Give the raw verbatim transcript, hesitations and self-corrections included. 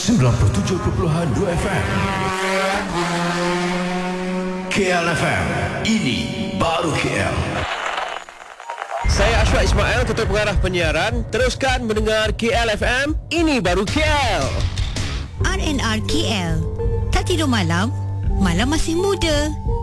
sembilan puluh tujuh perpuluhan dua F M. K L F M, ini baru K L. Saya Ashwat Ismail, Ketua Pengarah Penyiaran. Teruskan mendengar K L F M, ini baru K L. R and R K L. Tak tidur malam, malam masih muda.